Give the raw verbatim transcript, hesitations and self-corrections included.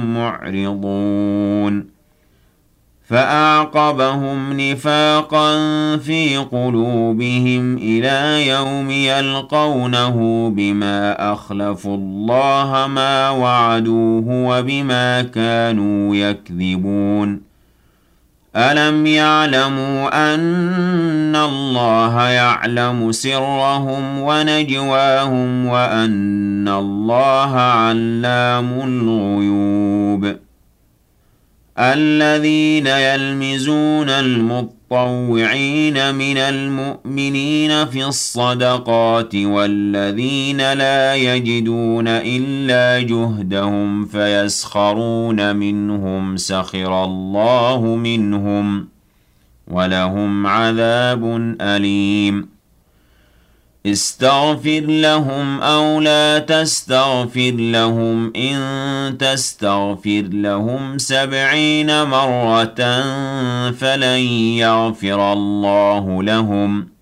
معرضون فأعقبهم نفاقا في قلوبهم إلى يوم يلقونه بما أخلفوا الله ما وعدوه وبما كانوا يكذبون ألم يعلموا أن الله يعلم سرهم ونجواهم وأن الله علام الغيوب الذين يلمزون المطوعين من المؤمنين في الصدقات والذين لا يجدون إلا جهدهم فيسخرون منهم سخر الله منهم ولهم عذاب أليم استغفر لهم أو لا تستغفر لهم إن تستغفر لهم سبعين مرة فلن يغفر الله لهم